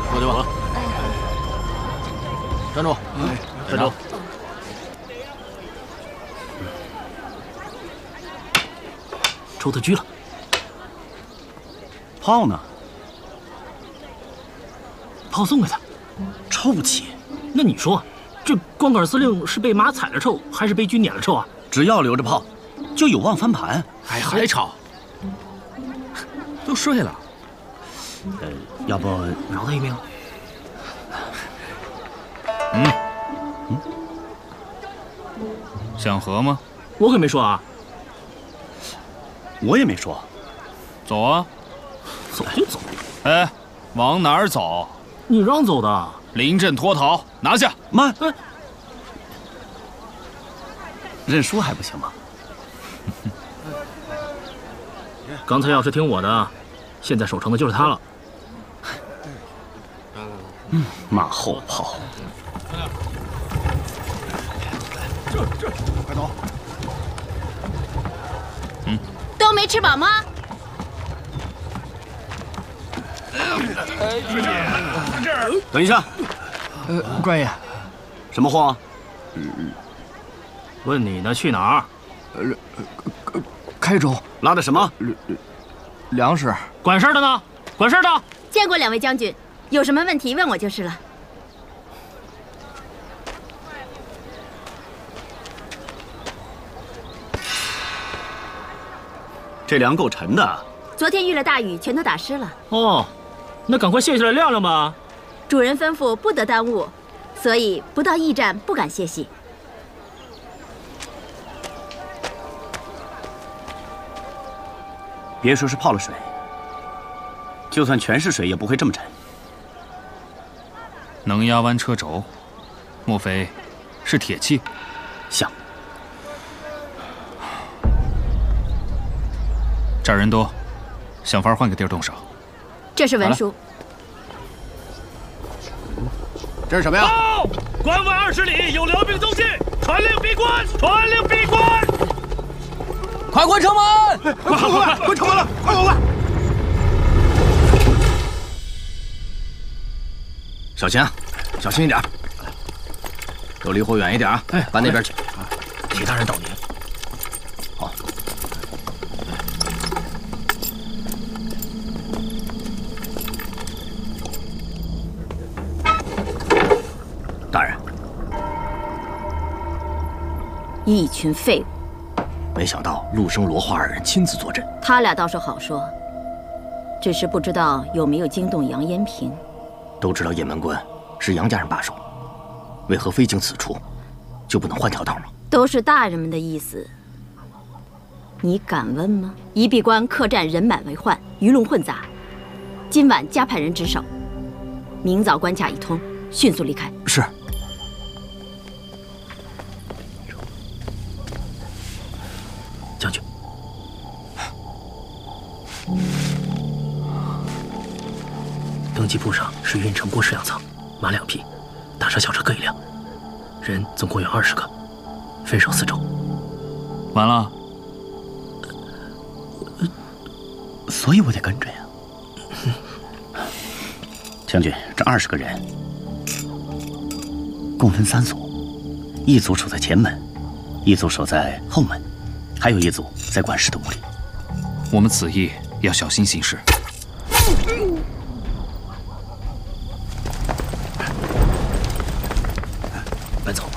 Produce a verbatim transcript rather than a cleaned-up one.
过去吧。站住！站住！ 抽他狙了。 炮呢？ 炮送给他。 抽不起。 那你说，这光杆司令是被马踩了臭，还是被狙碾了臭啊？ 只要留着炮，就有望翻盘。 还还吵？都睡了。 呃，要不饶他一命？ 嗯嗯，想和吗？ 我可没说啊。 我也没说。 走啊！ 走就走。 哎，往哪儿走？ 你让走的。 临阵脱逃，拿下！ 慢。哎，认输还不行吗？ 刚才要是听我的，现在守城的就是他了。 嗯，马后炮。 这这，快走！ 嗯，都没吃饱吗？ 等一下。 呃，官爷， 什么话？ 问你呢，去哪儿？ 呃，开州。 拉的什么？ 粮食。 管事的呢？管事的。 见过两位将军，有什么问题问我就是了。 这粮够沉的。 昨天遇了大雨，全都打湿了。 哦，那赶快卸下来晾晾吧。 主人吩咐不得耽误，所以不到驿站不敢歇息。 别说是泡了水，就算全是水，也不会这么沉。 能压弯车轴，莫非是铁器？ 像。 这儿人多，想法换个地儿动手。 这是文书。 这是什么呀？ 报！关外二十里有辽兵踪迹，传令闭关！传令闭关！ 快关城门！快快快，关城门了！快快快！ 小心啊，小心一点，都离火远一点啊！哎，搬那边去。 其他人到你。 好。大人， 一群废物。 没想到陆生、罗化二人亲自坐镇。 他俩倒是好说，只是不知道有没有惊动杨延平。 都知道雁门关是杨家人把守，为何非经此处，就不能换条道吗？ 都是大人们的意思，你敢问吗？宜碧关客栈人满为患，鱼龙混杂，今晚加派人值守，明早关卡一通，迅速离开。 是。 将军，登记簿上是运城郭式粮仓，马两匹，大车小车各一辆，人总共有二十个，分守四周。 完了。 呃，所以我得跟着呀。将军，这二十个人共分三组，一组守在前门，一组守在后门，还有一组在管事的屋里。 我们此役要小心行事。 搬走。